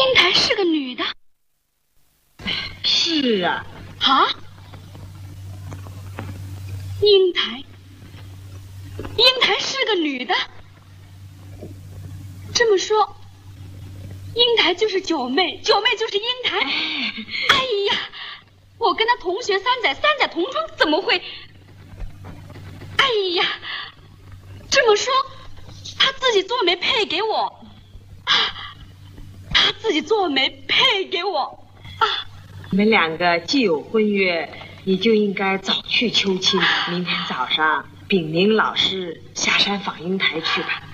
英台是个女的。 是啊。 啊？英台是个女的。这么说，英台就是九妹，九妹就是英台。哎呀，我跟她同学三载同窗，怎么会？哎呀，这么说，她自己做媒配给我。她自己做媒配给我。 你们两个既有婚约，你就应该早去求亲。明天早上禀明老师下山访英台去吧。